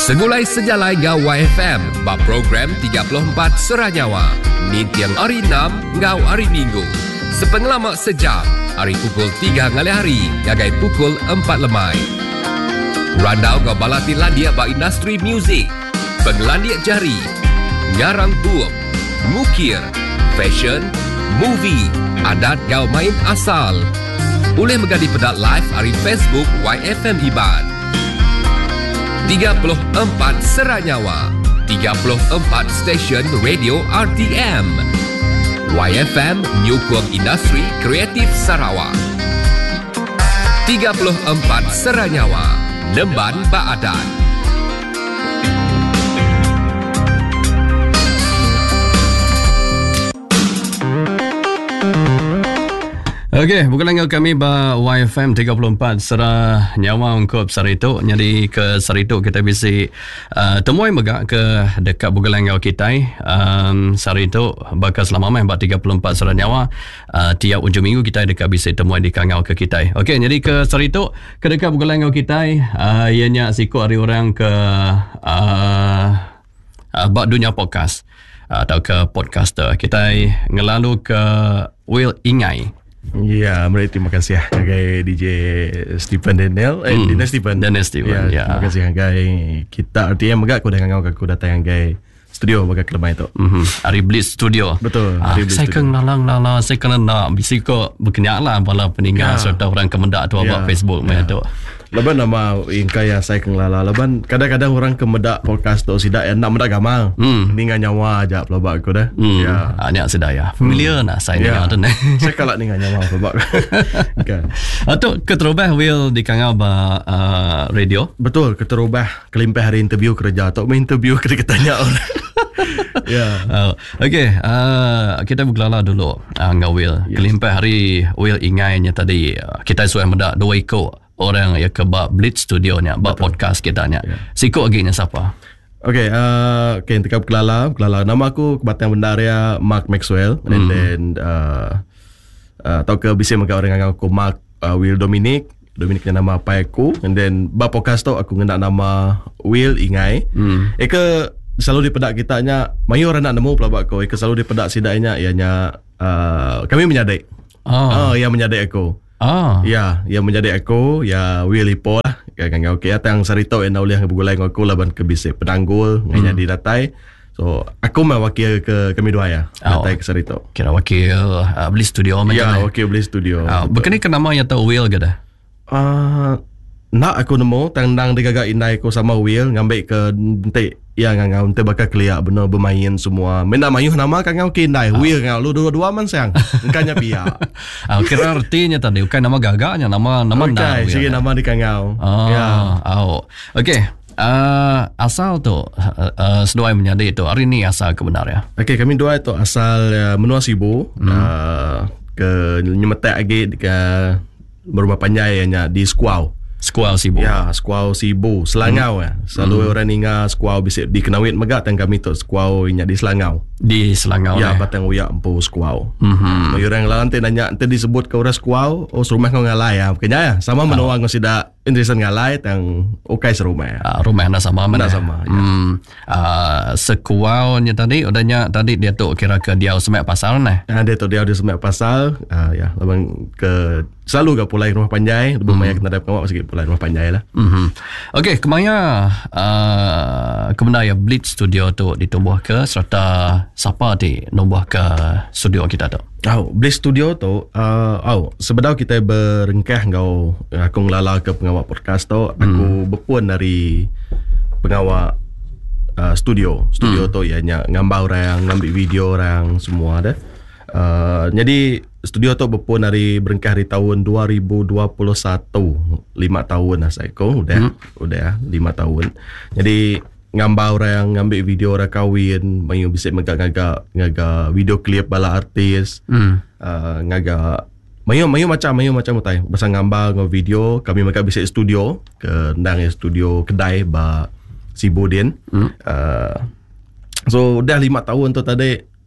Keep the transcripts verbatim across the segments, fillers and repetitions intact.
Segulai sejalai ngau Y F M, bab program tiga puluh empat Seranyawa. Ni tiang hari enam, ngau hari Minggu. Sepengelamak sejam, hari pukul tiga ngali hari, gagai pukul empat lemai. Randau ngau balati landia ba industri muzik, penglandia jari, ngarang buam, mukir, fashion, movie, adat ngau main asal. Boleh megadi pedat live hari Facebook Y F M Iban. tiga puluh empat Seranyawa, tiga puluh empat stesen radio R T M. Y F M menyokong industri kreatif Sarawak. tiga puluh empat Seranyawa, Nemban Baadat. Okey, bukan lagi kami ba Y F M tiga puluh empat Serah Nyawa ungkap Sarito. Jadi ke Sarito kita bisa uh, temuai megak ke dekat bukan lagi kita um, Sarito bakal selama main ba tiga puluh empat Serah Nyawa uh, tiap ujung minggu kita dekat bisa temuai di kangau ke kita. Okey, jadi ke Sarito ke dekat bukan lagi kita uh, ianya siko hari orang ke uh, uh, ba dunia podcast uh, atau ke podcaster. Kita ngelalu ke Will Ingai. Ya, mereka terima kasih ya sebagai D J Stephen Daniel, eh hmm. Daniel Stephen. Daniel Stephen. Ya, ya. Terima kasih sebagai kita R T M megak aku dengan aku datang sebagai studio megak kelemahan itu. Mhm. Ari Blitz Studio. Betul. Ah, saya kena lalang lalang, saya kena nak bisi ko berkenyalah bala peninggal ya. Serta orang kemendak tu ya. Abang Facebook ya. Tu. Leban nama ingka ya saya kenal leban kadang-kadang orang kemedak podcast tu sidak yang nak medak gamal. Hmm. Dengan nyawa aja pelabak aku dah. Hmm. Ya. Ah ni sedaya. Familiar hmm. nak saya ya. Dengan tu ni. Saya kalak dengan nyawa pelabak. Kan. Atau keterubah Will di kangau ba uh, radio. Betul, keterubah kelimpah hari interview kerja atau main interview kita tanya orang. Ya. Oh, okey, uh, kita bergelala dulu uh, dengan Will. Yes. Kelimpah hari Will ingainya tadi uh, kita suai mendak dua ikut orang yang ke bab Blitz Studio nya, bab podcast kita nya. Yeah. Siko aginya siapa? Okay, uh, okay, tekap kelala, kelala. Nama aku kebatang bendaria Mark Maxwell, mm. and then uh, uh, tau ke bisa mereka orang yang aku Mark uh, Will Dominic, Dominicnya nama apa aku, and then bab podcast tu aku ngendak nama Will Ingai. Mm. Eka selalu di pedak kitanya, mayu orang nak nemu pelabak aku. Eka selalu di pedak sidainya, ianya uh, kami menyadai. Oh, oh yang menyadai aku. Ah, ya, yang menjadi aku, ya Will Ipo lah. Kan okey, atang Sarito yang nak boleh bergulai dengan aku laban ke bisik penanggul, hmm. nganya di datai. So, aku mewakil ke kami dua ya, datai oh. ke Sarito. Kira wakil uh, beli studio macam ya, wakil beli studio. Oh, bukan ni ke nama yang tahu Will ke dah? Ah, uh, nak aku nemu tandang digagak indai aku sama Will ngambil ke nanti ya ngau nanti bakal clear benar bermain semua. Menda mayuh nama kan ngau kindai oh. Will ngau lu dua-dua man sayang. Engkanya pia. Ah, kira artinya tadi bukan nama gagaknya, nama nama okay, nak. Okey, nama di kangau. Oh, ya. Oh. Okey. Uh, asal tu uh, uh, seduai menyadari tu. Hari ni asal kebenar ya. Okey, kami dua itu asal uh, menua Sibu hmm. uh, ke nyemetek lagi ke berumah panjai nya di Squaw. Squaw Sibu. Ya, Squaw Sibu, Selangau hmm. ya. Selalu hmm. orang ingat Squaw bisa dikenawit megak dan kami tu Squaw nya di Selangau. Di Selangau. Ya, eh. batang uyak empu Squaw. Mhm. Orang lain nanti nanya nanti disebut ke orang Squaw, oh serumah kau ngalai ya. Kenya ya, sama menua kau sida interesan ngalai tang okai serumah ya. Uh, rumah anda sama mana? Sama. Ya. Hmm. Uh, Squaw nya tadi udahnya tadi dia tu kira ke dia semak pasal nah. Ya, dia tu dia di semak pasal. Uh, ya, labang ke selalu ke pulai rumah panjai, lebih banyak kita dapat kawak sikit pulai rumah panjai lah. Mm-hmm. Okey, kemana uh, kebenar ya Blitz Studio tu ditumbuh ke serta siapa di nombor ke studio kita tu? Oh, Blitz Studio tu, uh, oh, sebenarnya kita berengkah kau aku ngelala ke pengawal podcast tu, aku mm. berpuan dari pengawal uh, studio. Studio mm. tu ianya ngambau orang, ngambil video orang semua ada. Uh, jadi studio tu berpun dari berengkah dari tahun dua ribu dua puluh satu, lima tahun lah saya kau udah hmm. udah ya lima tahun. Jadi ngambau orang ngambil video orang kahwin, mayu bisa ngagak ngagak video klip bala artis, hmm. uh, ngagak mayu mayu macam mayu macam mutai. Pasal ngambau ngau video, kami mereka bisa studio ke ndang studio kedai ba Sibudin. Hmm. Uh, so dah lima tahun tu tadi.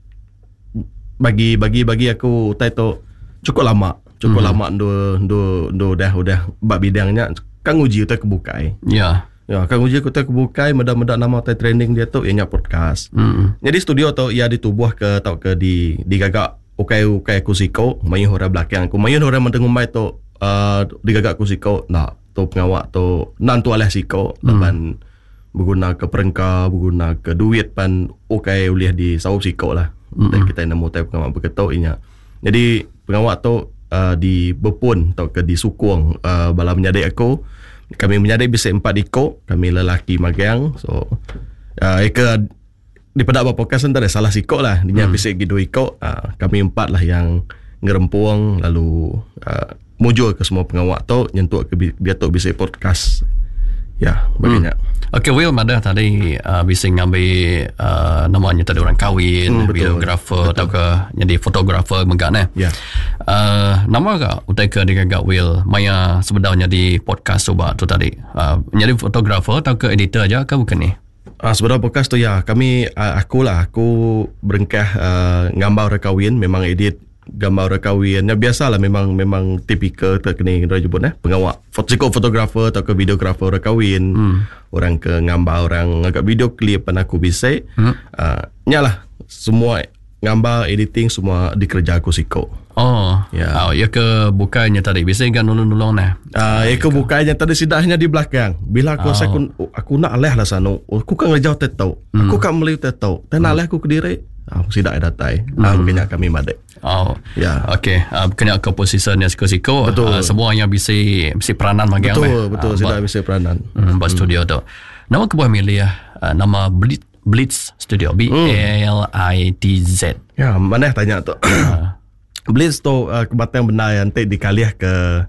Bagi bagi bagi aku taito cukup lama, cukup mm-hmm. lama ndo ndo ndo dah udah bab bidangnya kan uji tu kebukai. Ya. Ya, Kang Uji aku tak bukai meda-meda nama tai trending dia tu ianya podcast. Hmm. Jadi studio tu ia ditubuh ke tau ke di digagak ukai-ukai kusiko, mayu hora belakang aku. Mayu hora mendengumai tu uh, digagak kusiko. Nah, tu pengawak tu nantu alih siko laban hmm. berguna ke perengka, berguna ke duit pan ukai ulih di saup siko lah. Hmm. Dan kita nemu tai pengawak berketuk ianya. Jadi pengawak tu uh, di Bepun tau ke di Sukong uh, bala menyadai aku. Kami menyadai bisa empat iko, kami lelaki magang. So uh, Eka di pada apa podcast antara salah siko lah. Dia hmm. bisa gitu iko. Uh, kami empat lah yang ngerempuang lalu uh, mujur ke semua pengawak tu nyentuh ke dia tu bisa podcast. Ya, begini. Hmm. Okay, Will, ada tadi uh, bisa ngambil uh, namanya tadi orang kahwin, hmm, videographer atau ke jadi fotografer megak ni. Ya. Uh, nama ke utai ke digagak Will Maya sebenarnya di podcast coba tu tadi. Uh, jadi fotografer atau ke editor aja ke bukan ni? Ah, sebenarnya podcast tu ya, kami uh, aku lah, aku berengkah uh, gambar orang kahwin, memang edit gambar orang kahwin. Ya biasalah memang memang tipikal terkini kita jemput eh pengawak foto fotografer atau ke videografer orang kahwin. Hmm. Orang ke gambar orang agak video klip pan aku bisa. Hmm. Uh, nyalah semua gambar editing semua dikerja aku siko. Oh, ya. Oh, ya ke bukanya tadi bisa kan nolong-nolong nah. Ah, ya ke bukanya tadi sidahnya di belakang. Bila aku oh. saya aku, aku nak alih lah sana. Aku kan ngejauh tetau. Hmm. Aku kan melihat tetau. Dan hmm. alih aku ke diri. Ah, sidak datai. Hmm. Ah, mungkinnya kami madai. Oh, ya. Okey, uh, kena ke posisinya siko-siko. Uh, semua yang bisa bisa peranan bagi betul, yang betul, uh, sidak bisa peranan. Hmm, buat hmm. studio tu. Nama kebuah milih uh, nama Blitz, Blitz Studio, B A L I T Z. Ya, mana tanya tu. Blitz tu uh, kebatang benda yang nanti dikaliah ke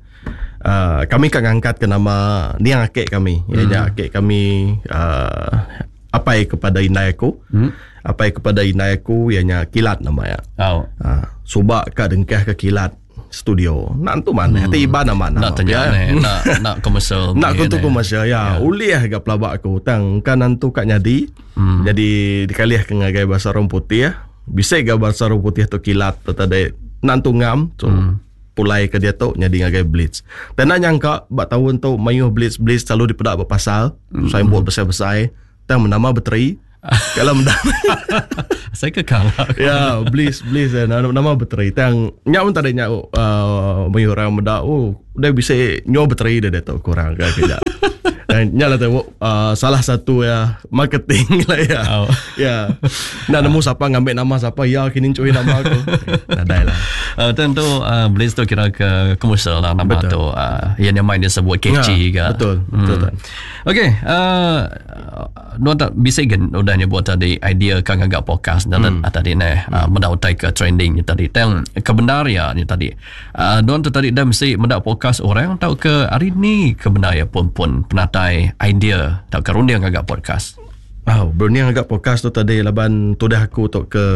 uh, kami kan angkat ke nama ni yang akik kami. Hmm. Ya, akik kami uh, apa kepada inai aku. Hmm. Apa kepada inai aku ianya Kilat namanya. Oh. Uh, subak ke dengkah ke Kilat studio. Nak tu mana? Hmm. Tiba nama nama. Nak tanya ya. ni, nak nak komersial. Nak untuk komersial ya. ya. Ulih ke pelabak aku. Tang kan nantu kat nyadi. Hmm. Jadi dikaliah ke ngagai bahasa orang putih ya. Bisa ke bahasa orang putih tu Kilat tu tadi nantu ngam tu. Hmm. Pulai ke dia tu nyadi ngagai Blitz. Dan nak nyangka bak tahun tu mayuh Blitz Blitz selalu dipedak berpasal. Hmm. Saya buat besar-besar. Tang menama beteri. Kalau mendak saya ke kalah. Ya, Blitz Blitz nama nama beteri. Tang nyak pun tadi nyak uh, mayuh orang mendak. Oh, dah bisa nyo beteri dah dia tu kurang ke kejap. Dan nyala tu uh, salah satu ya marketing lah ya. Oh. Ya. Nak nemu siapa ngambil nama siapa ya kini cuy nama aku. Nadai lah. Uh, tentu uh, Blitz tu kira ke komersial lah nama betul. Tu. Uh, yang main dia sebut catchy ya, ke. Betul. Hmm. Betul kan. Okey, uh, Nuan tak bisa kan udah nyebut tadi idea kan agak podcast dan hmm. tadi ni uh, mendautai ke trending ni tadi. Tang kebenaran ni tadi. Uh, Nuan tu tadi dah mesti mendak podcast orang tahu ke hari ni kebenaran pun pun penatai idea tak kerunda yang agak podcast. Oh, berni agak podcast tu tadi laban tu dah aku tu ke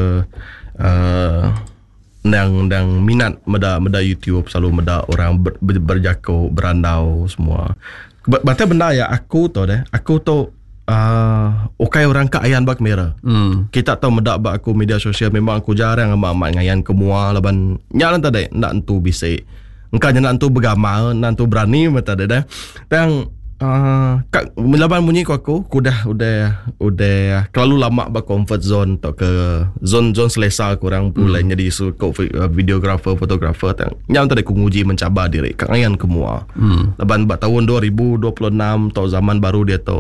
uh, Nang nang minat meda meda YouTube selalu meda orang ber, ber, berjakau berandau semua. Bata benda ya aku tu deh. Aku tu uh, okay orang ke ayan bak merah. Hmm. Kita tahu meda bak aku media sosial memang aku jarang amat ngayan kemua laban nyalan tadi nak entu bisa. Engkau nak entu bergamal, nak entu berani mata deh. Tang Uh, kak melaban bunyi ku aku ku dah udah udah terlalu lama ba comfort zone atau ke zone zone selesa kurang pula hmm. jadi suka videographer fotografer tang nyam tadi ku nguji mencabar diri kak ayan kemua hmm. laban ba tahun dua ribu dua puluh enam atau zaman baru dia tu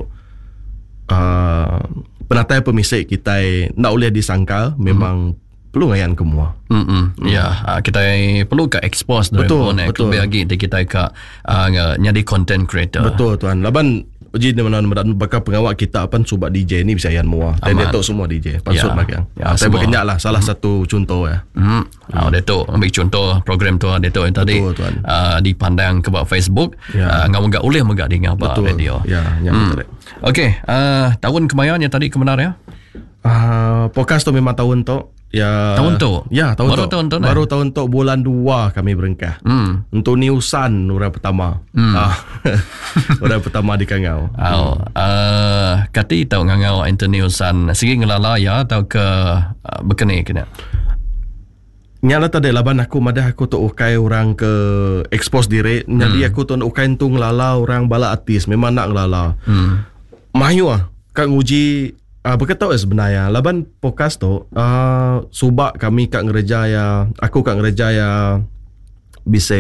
uh, penatai pemisik kita nak boleh disangkal memang hmm. perlu ngayan kemua. Hmm. Ya, uh, kita perlu ke expose dari betul, phone betul. Bagi kita ke uh, nyadi content creator. Betul tuan. Laban uji di mana bakal pengawak kita apa subat D J ni bisa ayan mua. Dan dia tahu semua D J. Pasut ya, makan. Ya, saya berkenyak lah salah hmm. satu contoh ya. Hmm. Hmm. Oh, dia tu ambil contoh program tu dia tu yang tadi uh, dipandang ke bawah Facebook. Ya. Uh, enggak boleh megak dengar apa radio. Ya, yang hmm. betul. Okey, uh, tahun kemarin yang tadi kebenar ya. Uh, podcast tu memang tahun tu. Ya, tahun tu? Ya, tahun baru tu. Tahun tu baru eh? tahun tu bulan dua kami berengkah. Hmm. Untuk Niusan orang pertama. Hmm. Ah, orang pertama di Kangau. Oh, uh, kati tahu ngangau into Niusan segi ngelala ya atau ke uh, berkene kena. Nyala tadi laban aku madah aku tu ukai orang ke expose diri. Hmm. Jadi aku tu ukai tu ngelala orang bala artis memang nak ngelala. Hmm. Mayu ah, kak nguji uh, berkata sebenarnya laban podcast tu uh, subak kami kak ngereja ya, aku kak ngereja ya bisa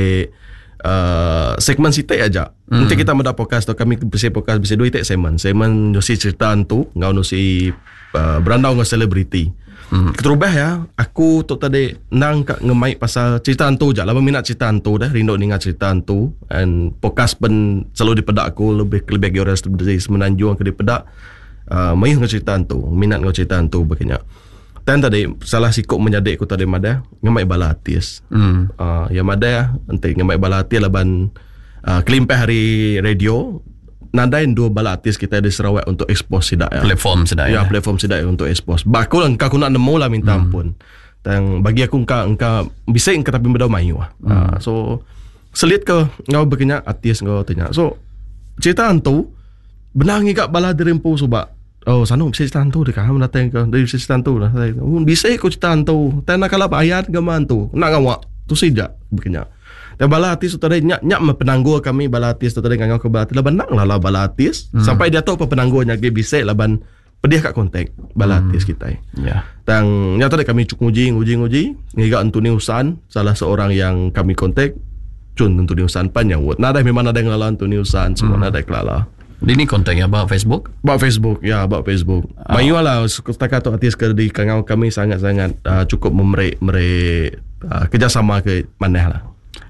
uh, segmen sitek aja. Hmm. Nanti kita mendak podcast tu kami bisa podcast bisa dua itek segmen. Segmen nusi cerita tu, ngau nusi uh, berandau ngau selebriti. Hmm. Keterubah ya, aku tu tadi nang kak ngemai pasal cerita hantu je. Lama minat cerita hantu dah, rindu ingat cerita hantu. And podcast pun selalu dipedak aku lebih lebih orang dari semenanjung ke dipedak. Uh, main dengan cerita hantu, minat dengan cerita hantu begini. Dan tadi salah sikuk menyadik aku tadi mada ngemai bala artis. Hmm. Uh, yang mada nanti ngemai bala artis laban uh, kelimpah hari radio. Nandain dua bala artis kita di Sarawak untuk expose sidak ya. Platform sidak ya. Ya, platform sidak untuk expose. Bakul engkau aku nak nemu lah minta hmm. ampun. Dan bagi aku engkau engkau bisa engkau tapi benda mayu lah. Hmm. Uh, so selit ke engkau begini artis engkau tanya. So cerita hantu benar ngigak bala dirempu subak. Oh, sana bisa cerita hantu dekat ham datang ke. Dari bisa cerita hantu lah. Bisa ikut cerita hantu. Tak nak kalah ayat ke hantu. Nak ngawak tu sejak begini. Dan bala artis tu tadi nyak nyak penanggur kami bala artis tu tadi ngangau ke bala artis. Laban nak lah bala artis hmm. sampai dia tahu apa penanggurnya dia bisa laban pedih kat kontak bala hmm. artis kita. Ya. Dan nyata tadi kami cuk nguji nguji nguji ngigak Antoni Usan salah seorang yang kami kontak. Cun Antoni Usan panjang word. Nada memang ada yang lala Antoni Usan semua hmm. nada kelala. Ini kontaknya about Facebook? About Facebook, ya, about Facebook. Oh. Mayu lah, setakat tu artis ke di kangau kami sangat-sangat uh, cukup memerik memerik uh, kerjasama ke mana lah.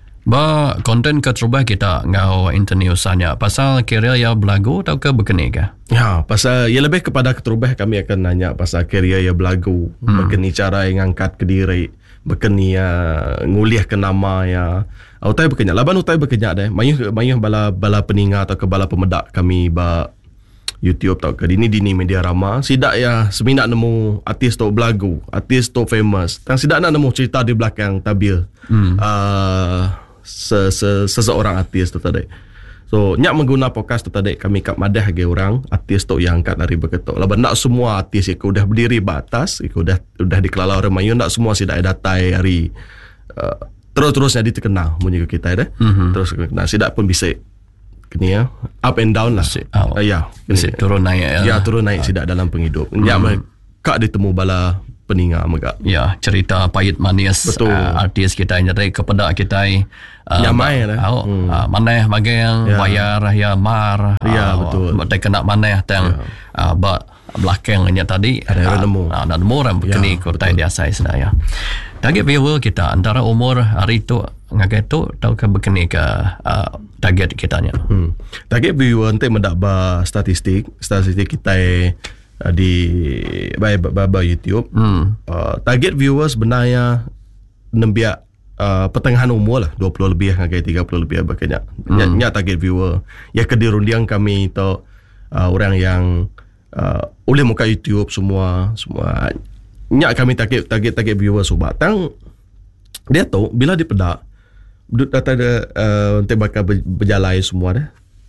Ba konten ke terubah kita ngau internews-nya pasal kerja ya belagu atau ke berkeni ke? Ya, pasal ya lebih kepada keterubah kami akan nanya pasal kerja ya belagu, hmm. berkeni cara yang angkat ke diri, berkeni uh, nguliah ke nama ya. Utai berkenyak. Laban utai berkenyak deh. Mayuh mayuh bala bala peninga atau ke bala pemedak kami ba YouTube tau ke dini dini media rama. Sidak ya seminat nemu artis tu belagu, artis tu famous. Tang sidak nak nemu cerita di belakang tabir. Hmm. Uh, se, se, seseorang artis tu tadi. So nyak mengguna podcast tu tadi kami kat madah ge orang artis tu yang angkat dari berketok. Laban nak semua artis ikut dah berdiri batas, ikut dah dah dikelala orang Mayuh nak semua sidak datai hari uh, terus-terusnya diterkenal punya ke kita dah. Mm-hmm. Terus nah sidak pun bisa kini ya up and down lah. Oh. Uh, ya, bisa turun naik ya. Ya, turun naik uh. sidak dalam penghidup. Mm-hmm. Ya, kak ditemu bala peninga megak. Ya, cerita pahit manis uh, artis kita yang jadi kepada kita uh, nyamai dah. Oh, hmm. uh, maneh bagi yang ya. Bayar ya mar. Ya, uh, betul. Betul kena maneh tang ya. uh, ba belakangnya tadi ada uh, nemu. Ada nemu orang begini kurtai dia saya sedaya. Target viewer kita antara umur hari tu ngagai tu tau ke begini ke uh, target kitanya. Hmm. Target viewer nanti mendak ba statistik, statistik kita uh, di by, by, by YouTube. Hmm. Uh, target viewer sebenarnya nembiak uh, pertengahan umur lah, dua puluh lebih ngagai tiga puluh lebih bagainya. Hmm. Nya target viewer. Ya kedirundiang kami tu uh, orang yang uh, oleh muka YouTube semua semua nyak kami target target target viewer subak tang dia tahu bila dipedak data ada uh, nanti bakal berjalan semua dah.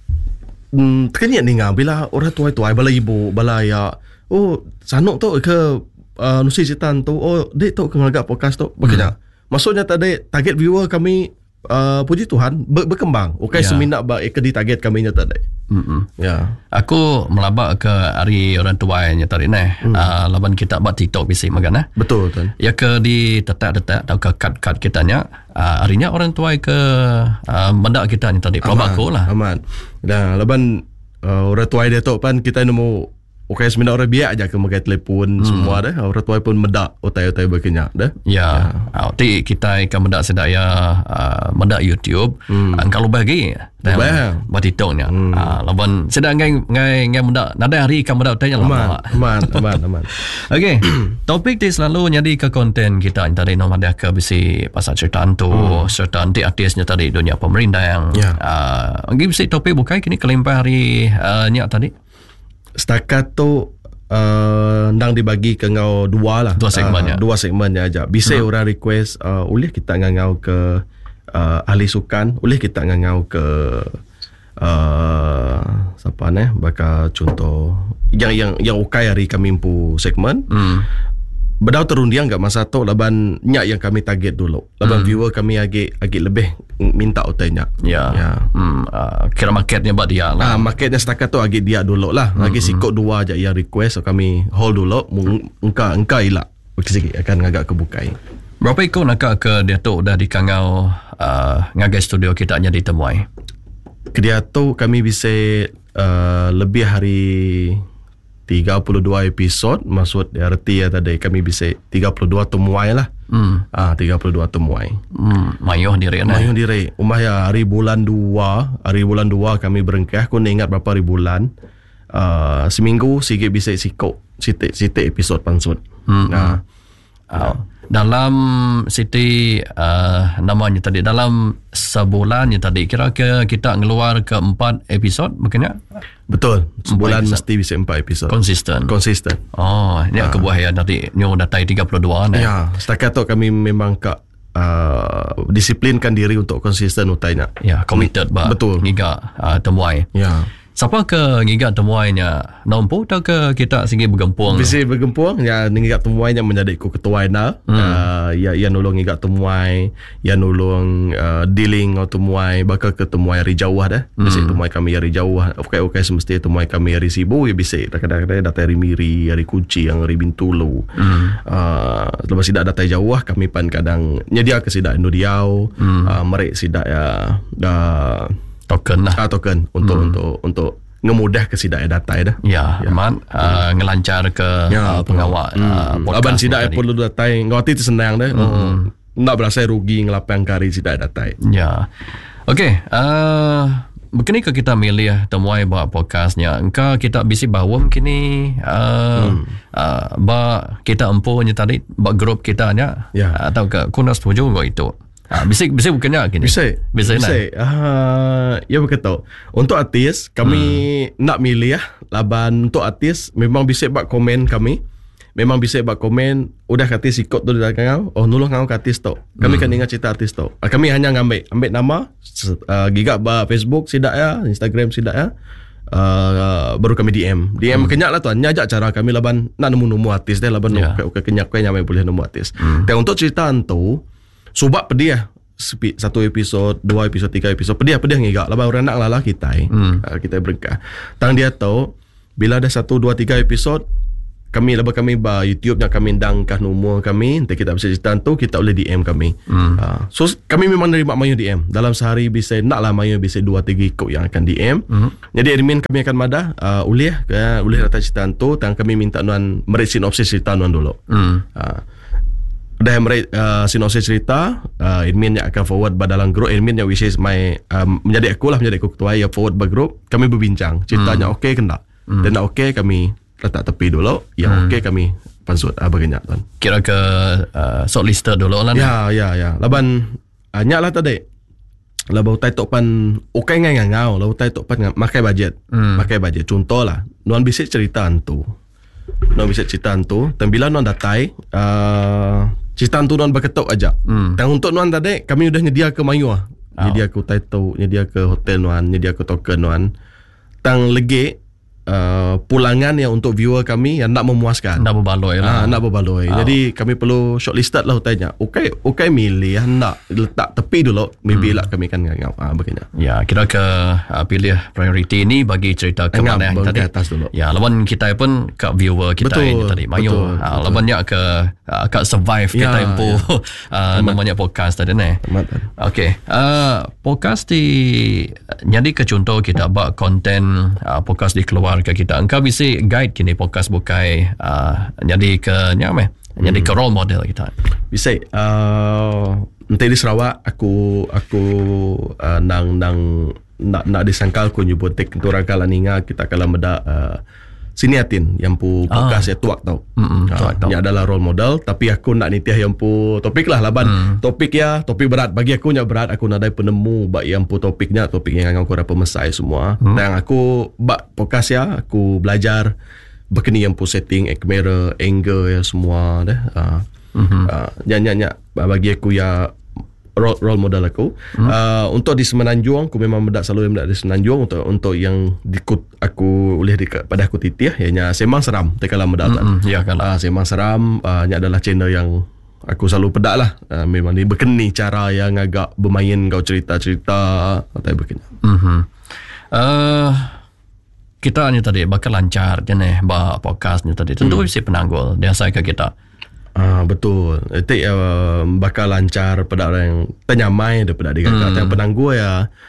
Hmm, terkenyak dengar bila orang tua-tua bala ibu bala ya oh sanuk tu ke uh, nusi cerita tu oh dek tu ke ngagak podcast tu begini. Hmm. Maksudnya tadi target viewer kami uh, puji Tuhan ber- berkembang. Okey yeah. Seminat ba ikut target kami nya tadi. Hmm. Ya. Aku melabak ke hari orang tua nya tadi ni. Hmm. Uh, laban kita buat TikTok bisi magana. Betul tuan. Ya ke di tetak-tetak atau ke kad-kad kitanya uh, harinya orang tua ke uh, mendak kita nya tadi pelabak aku lah. Aman. Dan laban uh, orang tua dia tu pan kita nemu okey sebenarnya orang biak aja ke makai telefon hmm. semua dah. Orang tua pun medak otai-otai berkenyak dah. Ya. ya. Ti kita akan medak sedaya uh, medak YouTube. Hmm. Uh, kalau bagi dan buat TikToknya. Hmm. Uh, lawan sedang ngai ngai ngai medak nada hari kan medak tanya lama. Aman, aman, aman. Okey. Topik ti selalu jadi ke konten kita tadi nama dia ke bisi pasal cerita hantu, hmm. serta anti artisnya tadi dunia pemerintah yang ya. uh, ngi bisi topik bukai kini kelimpah hari uh, nya tadi. Setakat tu uh, ndang dibagi ke ngau dua lah. Dua segmennya. Uh, dua segmennya aja. Bisa hmm. orang request uh, boleh kita ngau ke uh, ahli sukan, boleh kita ngau ke uh, siapa ni bakal contoh yang yang yang ukai hari kami pu segmen. Hmm. bedau terundiang kat masa tu laban nyak yang kami target dulu. Laban hmm. viewer kami agak agak lebih minta utainya. Ya. ya. Hmm, uh, kira marketnya buat dia lah. Ah, marketnya setakat tu agak dia dulu lah. Lagi hmm. sikit dua aja yang request, so kami hold dulu. Engka engka ilak. Sikit akan agak kebukai. Berapa ikut nak ke dia tu dah di Kangau uh, ngagai studio kita nya ditemuai? Ke dia tu kami bisa uh, lebih hari tiga puluh dua episod, maksud arti ya tadi kami bisa tiga puluh dua temuai lah. Hmm. Ah, tiga puluh dua temuai. Hmm, mayuh diri nah. Mayuh diri. Umah ya hari bulan dua, hari bulan dua kami berengkah. Aku ingat berapa hari bulan. Uh, seminggu sikit bisa sikok sitik-sitik episod pansut. Hmm. Nah, uh, dalam siti uh, namanya tadi dalam sebulan ya tadi kira ke kita ngeluar ke empat episod maknanya betul sebulan mesti bisa empat episod konsisten konsisten oh ini uh. kebuah ya tadi nyo datai tiga puluh dua nah. Ya setakat tu kami memang kak uh, disiplinkan diri untuk konsisten utainya ya committed bah betul ngiga uh, temuai ya. Siapa ke ngigat temuainya? Nampu atau ke kita segi bergempung? Bisa bergempung. Ya, ngigat temuainya menjadi ikut ketua ina. Hmm. Uh, ya, ya nulung ngigat temuai. Ya nulung uh, dealing atau temuai. Bakal ke temuai hari jauh dah. Bisa hmm. temuai kami hari jauh. Okey-okey semesti temuai kami hari Sibu. Ya bisa. Kadang-kadang datang hari Miri, hari Kunci, yang hari Bintulu. Hmm. Uh, lepas sidak datang jauh, kami pan kadang nyedia ke sidak Indonesia. Hmm. Uh, mereka sidak ya... Uh, token lah ah, token untuk hmm. untuk untuk ngemudah ke sidak data dah ya, ya. Man, uh, ngelancar ke ya, uh, pengawal hmm. uh, aban sidak perlu data ngawati tu senang dah hmm. oh, nak berasa rugi ngelapang kari sidak data ya okey uh, begini ke kita milih temuai buat podcastnya engkau kita bisi bawa kini uh, hmm. uh, ba kita empuhnya tadi ba grup kita nya ya. Atau ke kuna setuju enggak itu. Ah, bisa bisa bukannya gini. Bisa. Bisa. Bisa. Uh, ya berkata. Untuk artis kami hmm. nak milih ya. Laban untuk artis memang bisa buat komen kami. Memang bisa buat komen. Udah artis ikut tu dah kau. Oh nulung kau artis tu. Kami hmm. kan ingat cerita artis tu. Uh, kami hanya ngambil ambil nama uh, gigak ba Facebook sidak ya, Instagram sidak ya. Uh, baru kami D M. D M hmm. kenyak lah tuan. Nyajak cara kami laban nak nemu-nemu artis deh laban yeah. okay, okay, kenyak kau nyamai boleh nemu artis. Hmm. Dan untuk cerita tu subak pedih satu episod, dua episod, tiga episod pedih pedih ngigak lah orang nak lah kita hmm. uh, kita berengkah tang dia tahu bila ada satu, dua, tiga episod kami lepas kami ba YouTube yang kami dangkah nombor kami nanti kita bisa cerita tu kita boleh D M kami hmm. uh, so kami memang nerima mayu D M dalam sehari bisa nak lah mayu bisa dua, tiga ikut yang akan D M hmm. jadi admin kami akan madah uh, ulih uh, ulih data cerita tu tang kami minta nuan merit sinopsis cerita nuan dulu hmm. uh, dah mereka uh, sinopsis cerita uh, admin yang akan forward dalam grup admin yang which is my um, menjadi aku lah menjadi aku ketua yang forward ber grup kami berbincang ceritanya hmm. okey ke tak hmm. dan nak okey kami letak tepi dulu yang hmm. okey kami pansut uh, baginya tuan kira ke uh, shortlister dulu lah ya ya ya laban uh, nyak lah tadi laban utai tok pan okey ngai ngau laban utai tok pan makai budget hmm. makai budget contoh lah nuan bisa cerita tu nuan bisa cerita tu dan bila nuan datai uh, cerita tu nuan berketuk aja. Hmm. Dan untuk nuan tadi kami sudah nyedia ke mayu ah. Oh. Nyedia ke title, nyedia ke hotel nuan, nyedia ke token nuan. Tang legi uh, pulangan yang untuk viewer kami yang nak memuaskan. Nak berbaloi lah. Ah, nak berbaloi. Oh. Jadi kami perlu shortlisted lah hotelnya. Okey, okey milih nak letak tepi dulu. Maybe hmm. lah kami kan ngau ah begini. Ya, kira ke uh, pilih priority ni bagi cerita ke mana yang tadi. Atas dulu. Ya, lawan kita pun ke viewer kita betul, ini tadi. Mayu. Uh, lawan ya ke uh, ke survive ya, kita impo ya. uh, namanya podcast tadi ni. Okey. Uh, podcast di jadi ke contoh kita buat konten uh, podcast di keluar ke kita engkau bisa guide kini podcast bukai uh, jadi ke nyame hmm. jadi ke role model kita bisa uh, nanti di Sarawak aku aku uh, nang nang nak nak disangkal ku nyebut tek tu rangkalan inga kita kala meda uh, siniatin yang pu podcast ah. ya tuak tau mm uh, ini adalah role model tapi aku nak nitiah yang pu topik lah laban mm. topik ya topik berat bagi aku nya berat aku nak ada penemu bak yang pu topiknya topik yang aku ada pemesai semua mm. dan aku bak podcast ya aku belajar berkini yang pu setting kamera angle ya semua dah uh, mm-hmm. uh, nyak nyak bagi aku ya role, role model aku. Hmm. Uh, untuk di Semenanjung, aku memang mendak selalu mendak di Semenanjung. Untuk untuk yang dikut aku oleh di, pada aku titih, ianya Semang Seram. Tekala mendak mm-hmm. Ya kan. Uh, Semang Seram, uh, ini adalah channel yang aku selalu pedak lah. Uh, memang ni berkeni cara yang agak bermain kau cerita-cerita atau berkeni. Mm-hmm. Uh, kita hanya tadi bakal lancar je nih bah podcastnya tadi. Tentu hmm. si penanggul dia saya ke kita. Ah betul. Itu uh, bakal lancar pada orang yang ternyamai daripada dia kata. Hmm. Yang penangguh ya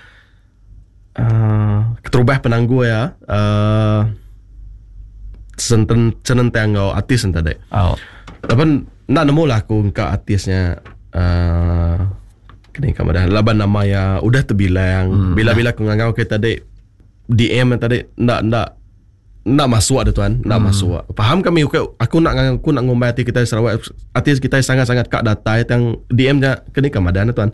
uh, keterubah penangguh ya uh, senten senentang kau artis entah dek. Oh. Laban nak nemu lah aku ke artisnya uh, kini kamu dah laban nama ya udah terbilang. Hmm. Bila-bila aku ngangau kita dek D M tadi nak nak nak masuk ada tuan, nak hmm. masuk. Faham kami aku, aku nak aku nak ngomong artis kita Sarawak, artis kita sangat-sangat kak data yang D M nya kini kamadan tuan.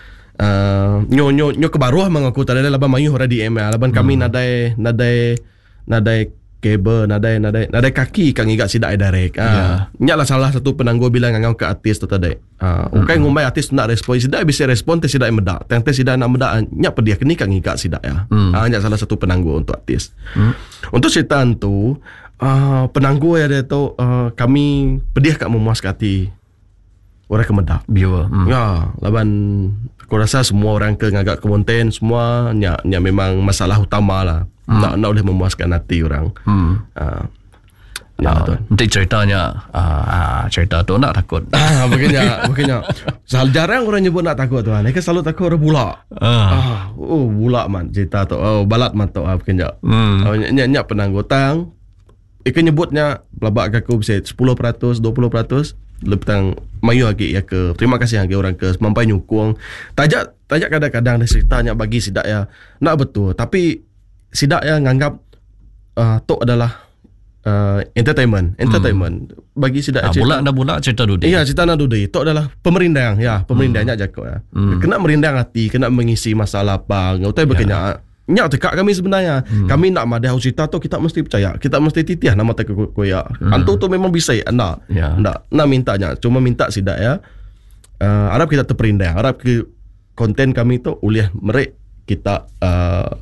Uh, nyo nyo nyo kebaruh mengaku tadi laban mayu ora D M ya. Laban kami hmm. nadai nadai nadai kabel, nadai nadai nadai kaki kang igak sidak direct. Ah, yeah. Nya lah salah satu penangguh bilang ngangau ke artis tu tadi. Ah, uh, ukai ngombai artis tu nak respon, sidak bisa respon teh sidak medak. Tang teh sidak nak medak nya pedia kini kang igak sidak ya. Hmm. Ah, nya salah satu penangguh untuk artis. Hmm. Untuk cerita tu, uh, penangguh ya dia tu uh, kami pedia kak memuaskan hati orang ke medak. Viewer. Hmm. Ya, laban aku rasa semua orang ke ngagak ke konten semua nya nya memang masalah utama lah. Hmm. Nak nak boleh memuaskan hati orang. Hmm. Uh, ya, uh, nanti ceritanya uh, cerita tu nak takut. Ah, makanya makanya selalu jarang orang nyebut nak takut tuan. Mereka selalu takut orang bulak. Uh. Ah, oh bulak man cerita tu. Oh balat man tu ah makanya. Hmm. Oh, nyak nyak penanggotang. Ikan nyebutnya pelabak aku bisa sepuluh peratus, dua puluh peratus lebih tang mayu lagi ya ke. Terima kasih lagi orang ke mampai nyukung. Tajak tajak kadang-kadang dia ceritanya bagi sidak ya. Nak betul tapi sidak yang nganggap uh, tu adalah uh, entertainment entertainment hmm. bagi sidak ah, bulat dah bulat cerita dudi. Iya cerita nak dudi tu adalah pemerindang ya pemerindangnya hmm. jakok ya hmm. kena merindang hati kena mengisi masa lapang utai berkenya ya. Nyak tekak kami sebenarnya hmm. kami nak madah cerita tu kita mesti percaya kita mesti titih nama tak koyak hmm. antu tu memang bisa nak ya. nak nak mintanya cuma minta sidak ya uh, harap kita terperindang harap ke konten kami tu oleh merek kita uh,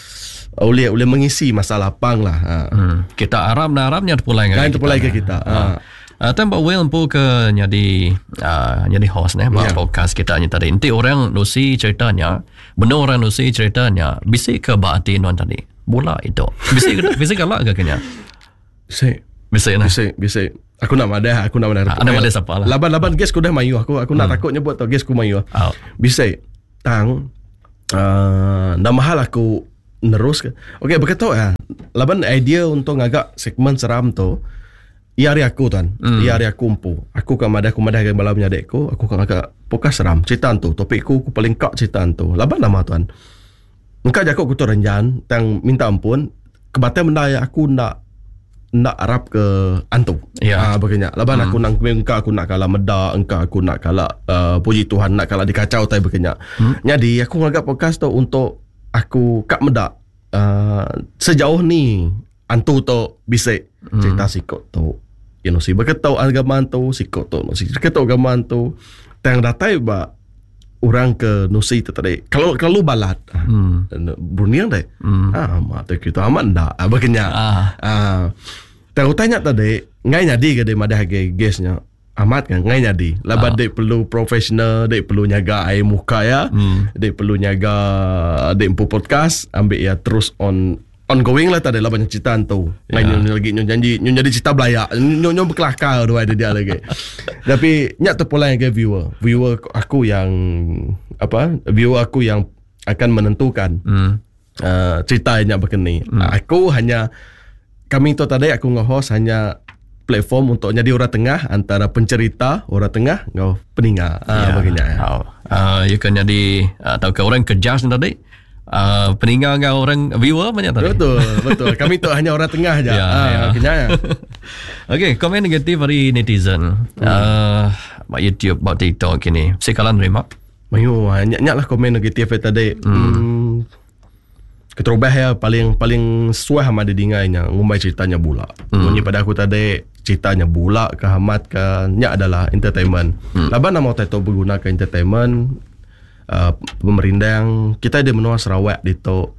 oleh oleh mengisi masa lapang lah. Ha. Hmm. Kita Arab dan Arabnya terpulai ke kita. Terpulai ke kita. Ha. Uh, Tempat Will pun ke jadi uh, jadi host nih yeah. podcast kita ni tadi. Nanti orang nusi ceritanya, benar orang nusi ceritanya, bisa ke batin non tadi. Bola itu. Bisa bisa kalah ke kenya? Bisa. Bisa nah. Bisa, bisa. Aku nak madah, aku nak madah. Ana madah siapa lah. Laban-laban guys ku dah mayu aku. Aku hmm. nak takut nyebut tau guys ku mayu. Oh. Bisa. Tang uh, dah mahal aku nerus ke. Okey, berkata ya. Laban idea untuk ngagak segmen seram tu. Ia hari aku tuan. Mm. Ia hari aku umpu. Aku kan madah aku madah dengan malamnya adekku. Aku kan agak podcast seram. Cerita tu. Topikku aku paling kak cerita tu. Laban nama tuan. Engkau jakut aku tu renjan. Tang minta ampun. Kebatai benda yang aku nak nak harap ke antu. Ya. Yeah. Ah, begini. Laban mm. aku nak engkau aku nak kalah medak. Engkau aku nak kalah uh, puji Tuhan. Nak kalah dikacau tai begini. Mm. Jadi aku ngagak podcast tu untuk aku kak medak uh, sejauh ni antu tu bisa hmm. cerita sikot tu you know si berketau agama tu sikot tu si berketau agama tu tang datai ba orang ke nusi tu tadi kalau kalau balat hmm. Bruniang deh hmm. ah mak tu kita amat ndak ah begenya ah, ah. Tang tanya tadi ngai nyadi ke de madah ge guestnya amat kan ngai jadi laban ah. Dek perlu profesional dek perlu nyaga air muka ya hmm. Dek perlu nyaga dek empu podcast ambil ya terus on ongoing lah tadi laban cerita tu ngai yeah. Nyo lagi nyo janji nyo jadi cerita belayak nyo nyo berkelakar dua ada dia lagi tapi nyak terpulang ke viewer viewer aku yang apa viewer aku yang akan menentukan hmm. uh, cerita yang berkeni hmm. Aku hanya kami tu tadi aku nge-host hanya platform untuk jadi orang tengah antara pencerita, orang tengah, ngau peningat. Ah, begini. Oh. Uh, you kan jadi atau ke orang kerja tadi. Uh, peningat ngau orang viewer banyak tadi. Betul, betul. Kami tu hanya orang tengah aja. Ya, ah, ya. Begini. Okey, komen negatif dari netizen. Hmm. Uh, about YouTube, about TikTok ini. Sekalan terima. Mayu, nyak lah komen negatif tadi. Hmm. hmm. Keterubah ya paling paling sesuai sama dia dingainya ngumbai ceritanya bula. Hmm. Bunyi pada aku tadi ceritanya bula ke hamat ke nya adalah entertainment. Hmm. Laban nama tato berguna ke entertainment uh, pemerintah kita ada menua Sarawak di to